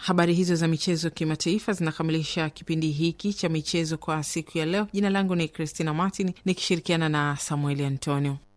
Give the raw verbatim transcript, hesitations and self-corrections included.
Habari hizo za michezo kimataifa zinakamilisha kipindi hiki cha michezo kwa siku ya leo. Jina langu ni Christina Martin nikishirikiana na Samueli Antonio.